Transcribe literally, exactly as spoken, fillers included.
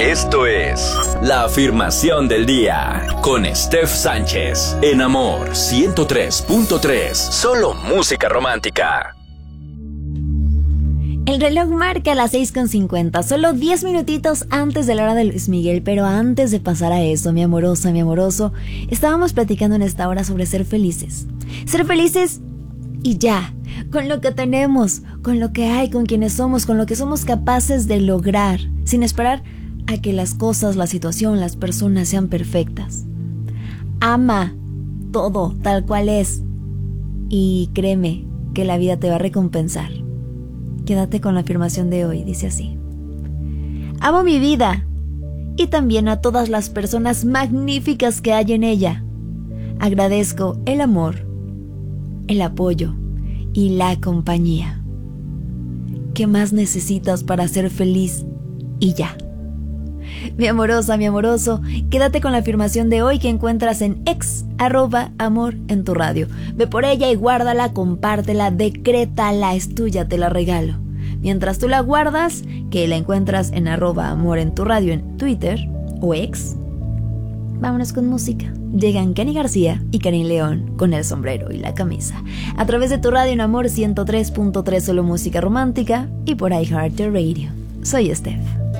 Esto es La Afirmación del Día con Steph Sánchez en Amor ciento tres punto tres. Solo música romántica. El reloj marca las seis con cincuenta, solo diez minutitos antes de la hora de Luis Miguel, pero antes de pasar a eso, mi amorosa, mi amoroso, estábamos platicando en esta hora sobre ser felices. Ser felices y ya, con lo que tenemos, con lo que hay, con quienes somos, con lo que somos capaces de lograr, sin esperar a que las cosas, la situación, las personas sean perfectas. Ama todo tal cual es y créeme que la vida te va a recompensar. Quédate con la afirmación de hoy, dice así: amo mi vida y también a todas las personas magníficas que hay en ella. Agradezco el amor, el apoyo y la compañía. ¿Qué más necesitas para ser feliz y ya? Mi amorosa, mi amoroso, quédate con la afirmación de hoy que encuentras en ex arroba amor en tu radio. Ve por ella y guárdala, compártela, decrétala, es tuya, te la regalo. Mientras tú la guardas, que la encuentras en arroba amor en tu radio en Twitter o ex, vámonos con música. Llegan Kenny García y Karin León con el sombrero y la camisa. A través de tu radio en Amor ciento tres punto tres, solo música romántica, y por iHeartRadio. Soy Steph.